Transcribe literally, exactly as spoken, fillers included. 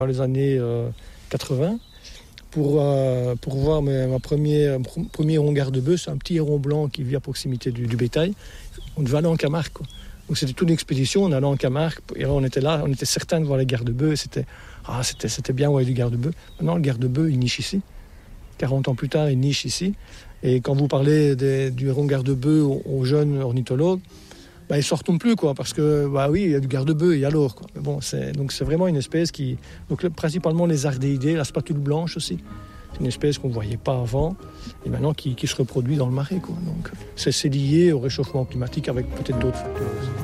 dans les années euh, quatre-vingts pour, euh, pour voir mes, ma première, mon premier héron garde-bœuf. C'est un petit héron blanc qui vit à proximité du, du bétail. On devait aller en Camargue, quoi. Donc c'était toute une expédition, on allait en Camargue, et là on était là, on était certains de voir les garde-bœufs, c'était, ah, c'était, c'était bien ouais, du garde-bœuf. Maintenant le garde-bœuf il niche ici, quarante ans plus tard il niche ici, et quand vous parlez des, du héron garde-bœuf aux, aux jeunes ornithologues, bah, ils ne sortent plus, quoi, parce que bah oui, il y a du garde-bœuf, il y a l'or, quoi. Mais bon, c'est, donc c'est vraiment une espèce qui, donc principalement les ardéidés, la spatule blanche aussi. C'est une espèce qu'on ne voyait pas avant et maintenant qui, qui se reproduit dans le marais, quoi. Donc c'est, c'est lié au réchauffement climatique avec peut-être d'autres facteurs aussi.